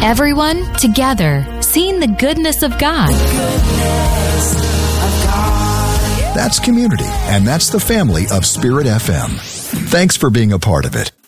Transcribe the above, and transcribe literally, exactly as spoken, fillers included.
Everyone together, seeing the goodness of God. That's community, and that's the family of Spirit F M. Thanks for being a part of it.